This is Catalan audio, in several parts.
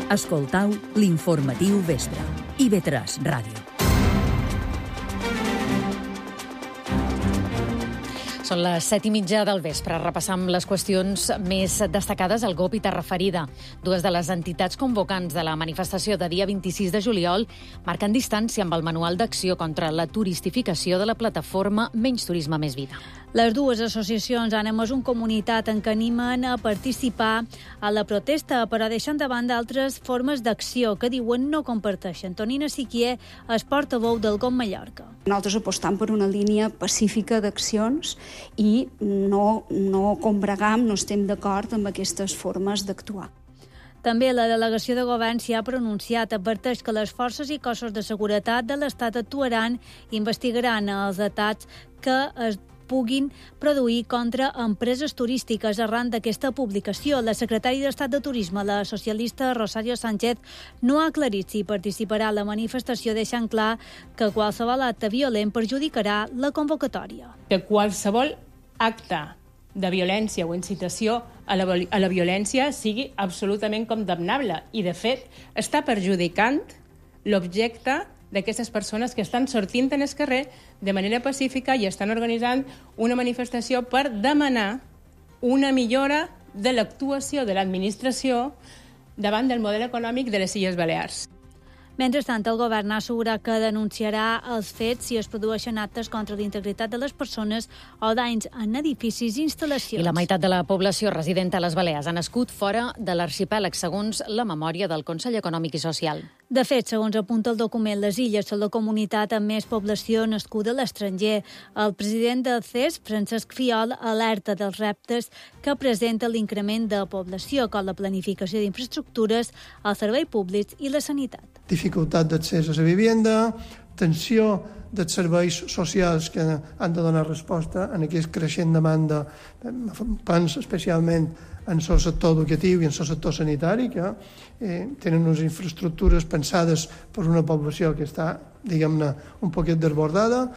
Escoltau l'informatiu vespre. IB3 Ràdio. Són les 7:30 del vespre. Repassam les qüestions més destacades al GOP i Terra Ferida. Dues de les entitats convocants de la manifestació de dia 26 de juliol marquen distància amb el manual d'acció contra la turistificació de la plataforma Menys Turisme, Més Vida. Les dues associacions han emès un comunicat en què animen a participar a la protesta, però deixen de banda altres formes d'acció que diuen no comparteixen. Tonina Siquier és portaveu del GOP Mallorca. Nosaltres apostam per una línia pacífica d'accions i no combregam, no estem d'acord amb aquestes formes d'actuar. També la delegació de govern s'hi ha pronunciat, adverteix que les forces i cossos de seguretat de l'Estat actuaran i investigaran els atacs que es puguin produir contra empreses turístiques arran d'aquesta publicació. La secretària d'Estat de Turisme, la socialista Rosario Sánchez, no ha aclarit si participarà a la manifestació, deixant clar que qualsevol acte violent perjudicarà la convocatòria. Que qualsevol acte de violència o incitació a la violència sigui absolutament condemnable i, de fet, està perjudicant l'objecte d'aquestes persones que estan sortint en el carrer de manera pacífica i estan organitzant una manifestació per demanar una millora de l'actuació de l'administració davant del model econòmic de les Illes Balears. Mentrestant, el govern ha assegurat que denunciarà els fets si es produeixen actes contra la integritat de les persones o danys en edificis i instal·lacions. I la meitat de la població resident a les Balears ha nascut fora de l'arxipèlag, segons la memòria del Consell Econòmic i Social. De fet, segons apunta el document, les illes són la comunitat amb més població nascuda a l'estranger. El president del CES, Francesc Fiol, alerta dels reptes que presenta l'increment de població, com la planificació d'infraestructures, els serveis públics i la sanitat. Dificultat d'accés a la vivenda, tensió dels serveis socials que han de donar resposta a aquesta creixent demanda, penso especialment en el sector educatiu i en el sector sanitari, que tenen unes infraestructures pensades per una població que està, diguem-ne, un poquet desbordada.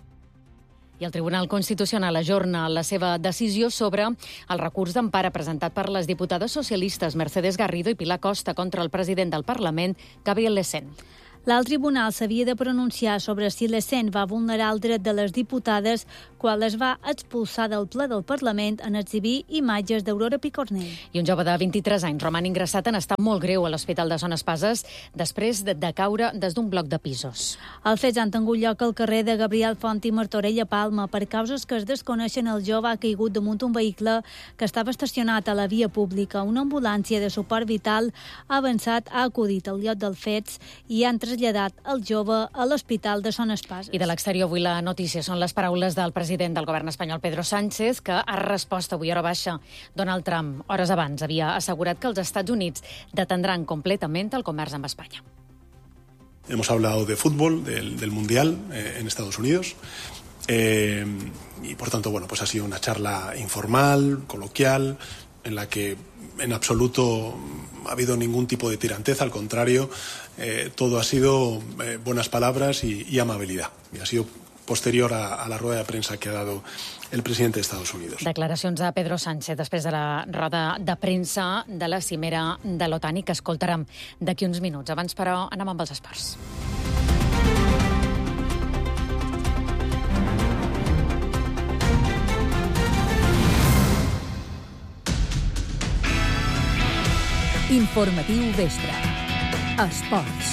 I el Tribunal Constitucional ajorna la seva decisió sobre el recurs d'empara presentat per les diputades socialistes Mercedes Garrido i Pilar Costa contra el president del Parlament, Gabriel Lecén. L'alt tribunal s'havia de pronunciar sobre si Lecén va vulnerar el dret de les diputades quan les va expulsar del ple del Parlament en exhibir imatges d'Aurora Picornell. I un jove de 23 anys roman ingressat en estat molt greu a l'Hospital de Son Espases després de caure des d'un bloc de pisos. Els fets han tingut lloc al carrer de Gabriel Font i Martorell a Palma. Per causes que es desconeixen, el jove ha caigut damunt un vehicle que estava estacionat a la via pública. Una ambulància de suport vital avançat ha acudit al lloc dels fets i han traslladat el jove a l'Hospital de Son Espases. I de l'exterior avui la notícia són les paraules del president del govern espanyol, Pedro Sánchez, que ha respost avui a hora baixa. Donald Trump, hores abans, havia assegurat que els Estats Units detendran completament el comerç amb Espanya. Hemos hablado de fútbol, del Mundial en Estados Unidos. Y por tanto, bueno, pues ha sido una charla informal, coloquial, en la que en absoluto ha habido ningún tipo de tiranteza, al contrario, todo ha sido buenas palabras y amabilidad. Y ha sido posterior a la rueda de prensa que ha dado el presidente de Estados Unidos. Declaracions de Pedro Sánchez després de la roda de premsa de la cimera de l'OTAN i que escoltarem d'aquí uns minuts. Abans, però, anem amb els esports. Informatiu vespre. Esports.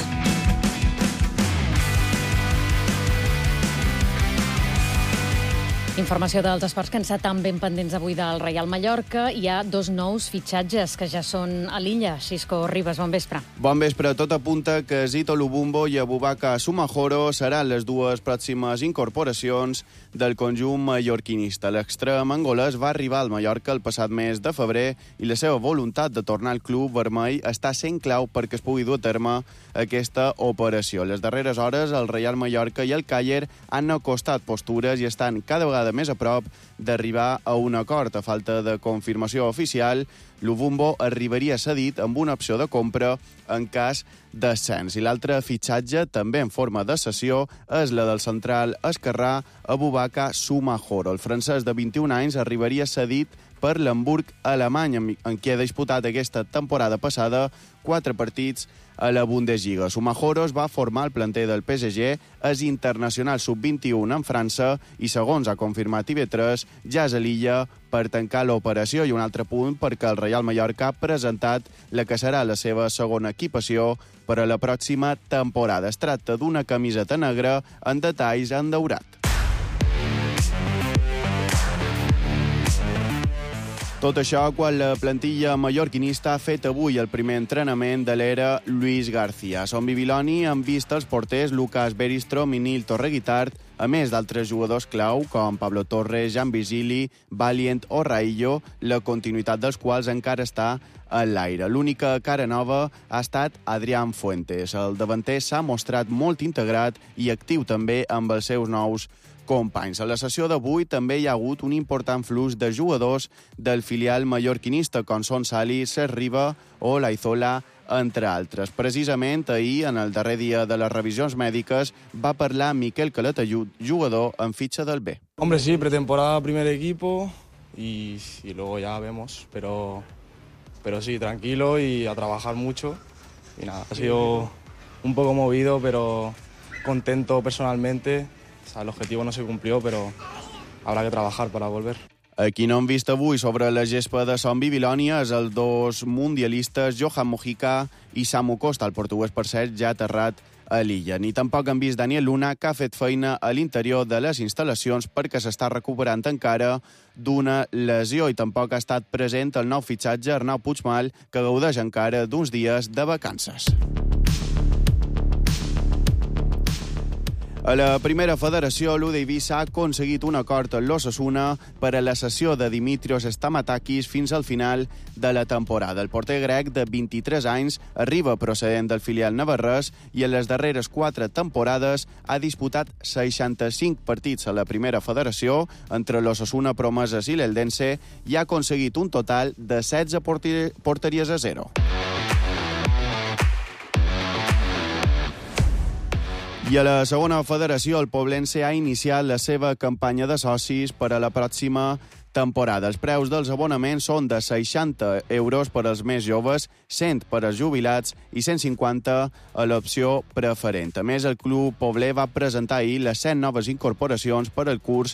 Informació dels esports que ens estan ben pendents avui del Reial Mallorca. Hi ha dos nous fitxatges que ja són a l'illa. Xisco Ribas, bon vespre. Bon vespre. Tot apunta que Zito Lubumbo i Abubakar Sumahoro seran les dues pròximes incorporacions del conjunt mallorquinista. L'extrem angolès va arribar al Mallorca el passat mes de febrer i la seva voluntat de tornar al club vermell està sent clau perquè es pugui dur a terme aquesta operació. Les darreres hores, el Reial Mallorca i el Càller han acostat postures i estan cada vegada més a prop d'arribar a un acord. A falta de confirmació oficial, Lubumbo arribaria cedit amb una opció de compra en cas d'ascens. I l'altre fitxatge, també en forma de cessió, és la del central esquerrà Abubakar Sumahoro. El francès de 21 anys arribaria cedit per l'Hamburg alemany, en què ha disputat aquesta temporada passada 4 partits a la Bundesliga. Sumajoros va formar el planter del PSG, és internacional sub-21 en França i, segons ha confirmat TV3, ja és a l'illa per tancar l'operació. I un altre punt perquè el Real Mallorca ha presentat la que serà la seva segona equipació per a la pròxima temporada. Es tracta d'una camiseta negra en detalls en daurat. Tot això quan la plantilla mallorquinista ha fet avui el primer entrenament de l'era Luis García. A Son Bibiloni han vist els porters Lucas Beristrom i Nil Torreguitart, a més d'altres jugadors clau com Pablo Torres, Jan Vigili, Valient o Raillo, la continuïtat dels quals encara està en l'aire. L'única cara nova ha estat Adrián Fuentes. El davanter s'ha mostrat molt integrat i actiu també amb els seus nous companys. A la sessió d'avui també hi ha hagut un important flux de jugadors del filial mallorquinista, com són Sali, Cesc Riba o Laizola, entre altres. Precisament ahir, en el darrer dia de les revisions mèdiques, va parlar Miquel Calatayud, jugador en fitxa del B. Hombre, sí, pretemporada primer equipo y luego ya vemos, pero sí, tranquilo y a trabajar mucho. Y nada, ha sido un poco movido, pero contento personalmente. O sea, el objetivo no se cumplió, pero habrá que trabajar para volver. A qui no hem vist avui sobre la gespa de Son Bibilònia és els dos mundialistes Johan Mojica i Samu Costa, el portuguès, per cert, ja aterrat a l'illa. Ni tampoc hem vist Daniel Luna, que ha fet feina a l'interior de les instal·lacions perquè s'està recuperant encara d'una lesió, i tampoc ha estat present el nou fitxatge Arnau Puigmal, que gaudeix encara d'uns dies de vacances. A la primera federació, l'Udevisa ha aconseguit un acord amb l'Osasuna per a la cessió de Dimitrios Stamatakis fins al final de la temporada. El porter grec de 23 anys arriba procedent del filial navarrès i en les darreres 4 temporades ha disputat 65 partits a la primera federació entre l'Osasuna, Promeses i l'Eldense i ha aconseguit un total de 16 porteries a 0. I a la segona federació, el Poblense ha iniciat la seva campanya de socis per a la pròxima temporada. Els preus dels abonaments són de 60 euros per als més joves, 100 per als jubilats i 150 a l'opció preferent. A més, el Club Pobler va presentar ahir les 100 noves incorporacions per al curs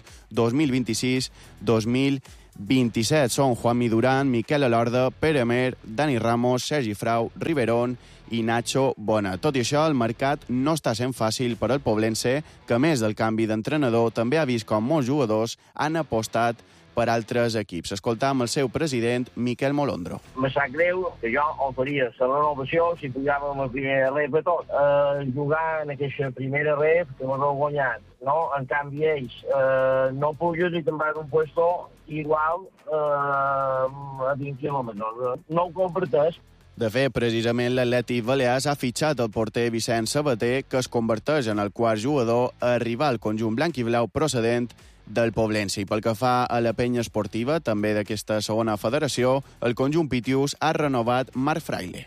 2026-2027. Són Juanmi Duran, Miquel Elorda, Pere Mer, Dani Ramos, Sergi Frau, Riverón i Nacho Bona. Tot i això, el mercat no està sent fàcil per al Poblense, que a més del canvi d'entrenador també ha vist com molts jugadors han apostat per altres equips. Escoltam el seu president, Miquel Molondro. Me sap greu que jo oferia la renovació si pujàvem a primera ref a tot. Jugar en aquesta primera ref que m'ho heu guanyat, no? En canvi, ells no pugen i te'n van un puesto igual a 20 quilòmetres. No ho comparteix. De fet, precisament l'Atlètic Balears ha fitxat el porter Vicent Sabater, que es converteix en el quart jugador a arribar al conjunt blanc i blau procedent del Poblense. I pel que fa a la penya esportiva, també d'aquesta segona federació, el conjunt Pitius ha renovat Marc Fraile.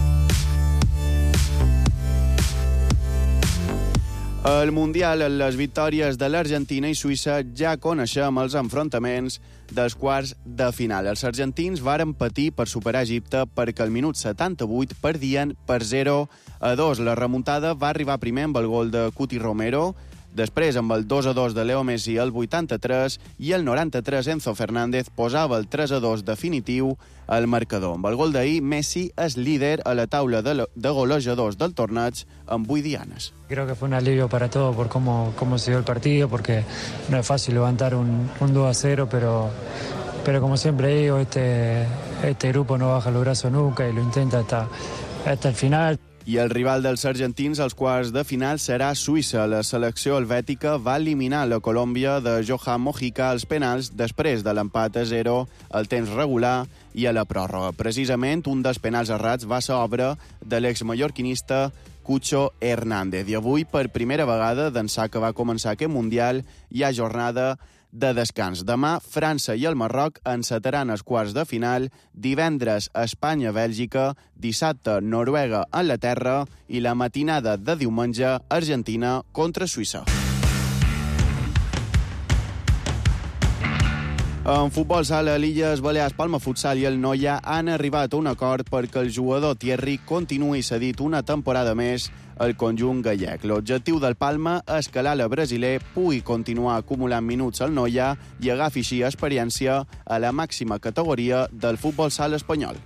Al Mundial, en les victòries de l'Argentina i Suïssa, ja coneixem els enfrontaments dels quarts de final. Els argentins varen patir per superar Egipte perquè al minut 78 perdien per 0-2. La remuntada va arribar primer amb el gol de Cuti Romero, després amb el 2-2 de Leo Messi al 83 i el 93 Enzo Fernández posava el 3-2 definitiu al marcador. Amb el gol d'ahir, Messi és líder a la taula de golejadors del torneig amb 8 dianes. Creo que fue un alivio para todos por cómo se dio el partido, porque no es fácil levantar un 2-0, pero como siempre digo, este grupo no baja los brazos nunca y lo intenta hasta el final. I el rival dels argentins als quarts de final serà Suïssa. La selecció helvètica va eliminar la Colòmbia de Johan Mojica als penals després de l'empat a 0 al temps regular i a la pròrroga. Precisament, un dels penals errats va ser obra de l'exmallorquinista Cucho Hernández. I avui, per primera vegada, d'ençà que va començar aquest Mundial, hi ha jornada de descans. Demà, França i el Marroc encetaran els quarts de final, divendres Espanya-Bèlgica, dissabte Noruega-Anglaterra i la matinada de diumenge Argentina contra Suïssa. En futbol sala, l'Illes Balears, Palma Futsal i el Noia han arribat a un acord perquè el jugador Thierry continuï cedit una temporada més al conjunt gallec. L'objectiu del Palma és que l'ala brasiler pugui continuar acumulant minuts al Noia i agafi així experiència a la màxima categoria del futbol sala espanyol.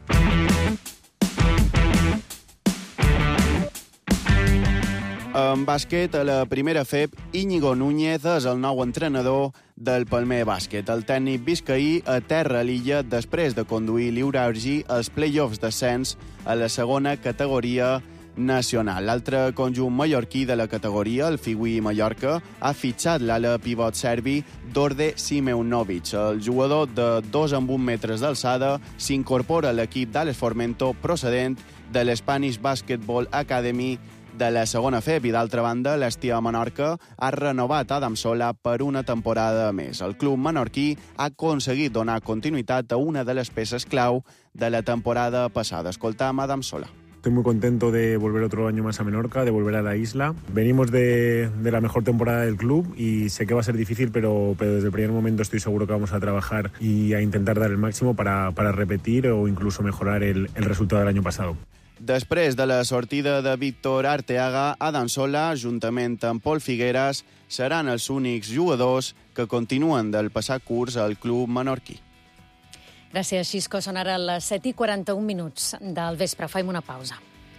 En bàsquet, a la primera FEB, Íñigo Núñez és el nou entrenador del Palmer Bàsquet. El tècnic biscaí aterra a l'illa després de conduir l'Euràrgi als play-offs d'ascens a la segona categoria nacional. L'altre conjunt mallorquí de la categoria, el Figui Mallorca, ha fitxat l'ala pivot serbi Đorđe Simeunović. El jugador de 2,1 metres d'alçada s'incorpora a l'equip d'Ales Formento procedent de l'Spanish Basketball Academy de la segona FEB i, d'altra banda, l'Estia Menorca ha renovat Adam Sola per una temporada més. El club menorquí ha aconseguit donar continuïtat a una de les peces clau de la temporada passada. Escoltam Adam Sola. Estoy muy contento de volver otro año más a Menorca, de volver a la isla. Venimos de la mejor temporada del club y sé que va a ser difícil, pero desde el primer momento estoy seguro que vamos a trabajar y a intentar dar el máximo para repetir o incluso mejorar el resultado del año pasado. Després de la sortida de Víctor Arteaga, Adam Sola, juntament amb Pol Figueres, seran els únics jugadors que continuen del passat curs al club menorquí. Gràcies, Xisco. Són ara les 7:41 del vespre. Fem una pausa.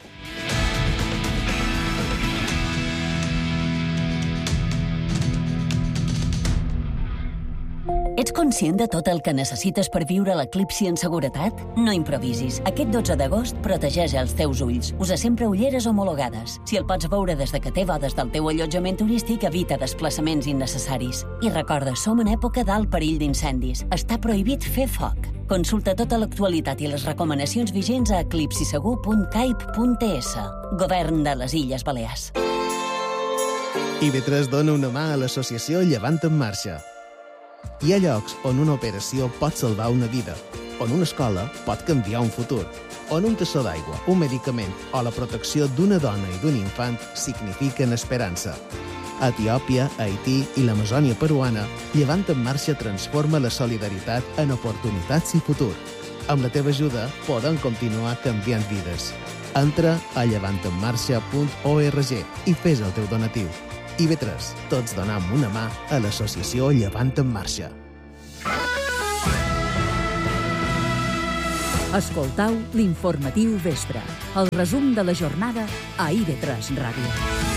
Ets conscient de tot el que necessites per viure l'eclipsi en seguretat? No improvisis. Aquest 12 d'agost protegeix els teus ulls. Usa sempre ulleres homologades. Si el pots veure des de que té bodes del teu allotjament turístic, evita desplaçaments innecessaris. I recorda, som en època d'alt perill d'incendis. Està prohibit fer foc. Consulta tota l'actualitat i les recomanacions vigents a eclipsisegur.caip.es. Govern de les Illes Balears. IB3 dona una mà a l'associació Llevant en Marxa. Hi ha llocs on una operació pot salvar una vida, on una escola pot canviar un futur, on un tassó d'aigua, un medicament o la protecció d'una dona i d'un infant signifiquen esperança. A Etiòpia, Haití i l'Amazònia peruana, Llevant en Marxa transforma la solidaritat en oportunitats i futur. Amb la teva ajuda podem continuar canviant vides. Entra a llevantenmarxa.org i fes el teu donatiu. IB3, tots donam una mà a l'associació Llevant en Marxa. Escoltau l'informatiu vespre, el resum de la jornada a IB3 Ràdio.